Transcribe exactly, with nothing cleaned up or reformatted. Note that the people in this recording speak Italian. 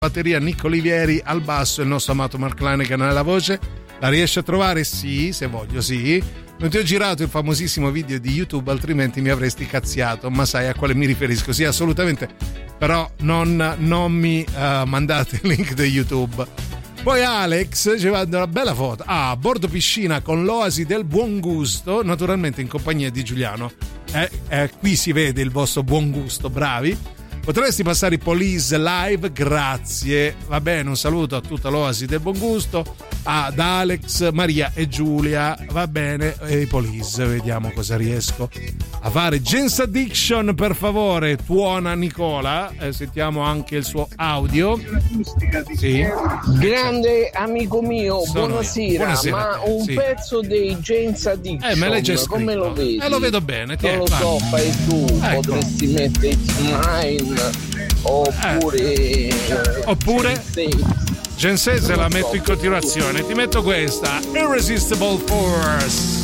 batteria, Nick Olivieri al basso e il nostro amato Mark Lanegan alla voce. La riesci a trovare? Sì, se voglio, sì. Non ti ho girato il famosissimo video di YouTube, altrimenti mi avresti cazziato, ma sai a quale mi riferisco? Sì, assolutamente, però non, non mi uh, mandate il link di YouTube. Poi Alex ci manda una bella foto, ah, a bordo piscina con l'oasi del buon gusto, naturalmente in compagnia di Giuliano. Eh, eh, qui si vede il vostro buon gusto, bravi. Potresti passare i Police live? Grazie. Va bene, un saluto a tutta l'oasi del buon gusto, ad Alex, Maria e Giulia. Va bene, e i Police, vediamo cosa riesco a fare. Jane's Addiction, per favore, tuona Nicola. Eh, sentiamo anche il suo audio. Sì. Grande amico mio, Sono buonasera. buonasera. Ma un sì. pezzo dei Jane's Addiction, Eh, me l'hai già scritto. come lo vedi? Eh, lo vedo bene. Non lo so, fai tu, ecco. Potresti mettere It's Mine oppure eh. oppure Gen se la metto in continuazione, ti metto questa Irresistible Force.